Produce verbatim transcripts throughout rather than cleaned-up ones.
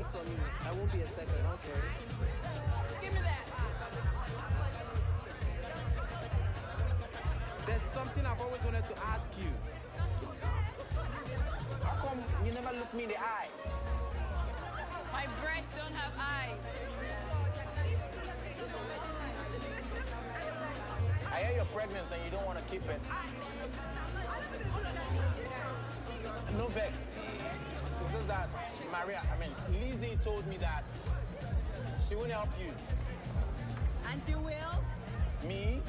this for me. I won't be a second, okay? Give me that. There's something I've always wanted to ask you. How come you never look me in the eye? My breasts don't have eyes. I hear you're pregnant and you don't want to keep it. No vex. It's just that Maria, I mean, Lizzie told me that she won't help you. And you will? Me?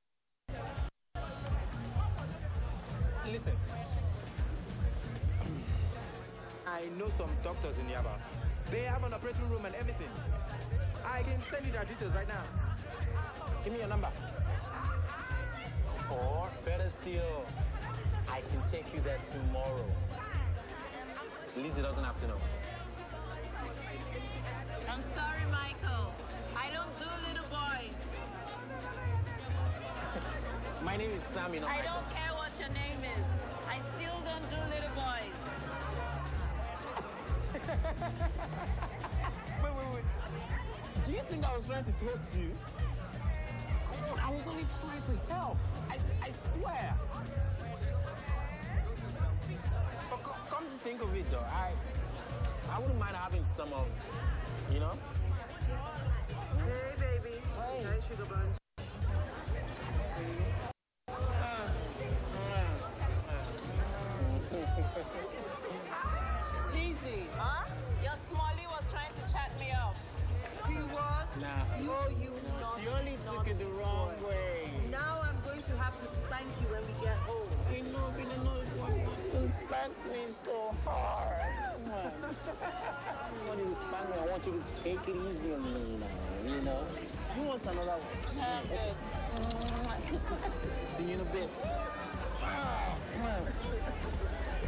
Listen. I know some doctors in Yaba. They have an operating room and everything. I can send you their details right now. Give me your number. Or, better still, I can take you there tomorrow. Lizzie doesn't have to know. I'm sorry, Michael. I don't do little boys. My name is Sammy, not I Michael. don't care what your name is. I still don't do little boys. Wait, wait, wait. Do you think I was trying to toast you? Come on, I was only trying to help. I, I swear. But co come to think of it, though, I, I wouldn't mind having some of, you know? Hey, baby. Hey. Nice sugar bunch. Lizzie, Huh? your Smalley was trying to chat me up. He was? Nah. Oh, you not. You only took it the wrong way. Now I'm going to have to spank you when we get home. You know, you know, don't spank me so hard. Come on. I don't want you to spank me. I want you to take it easy on me now, you know? You want another one? I'm good. See you in a bit. Ah, come on.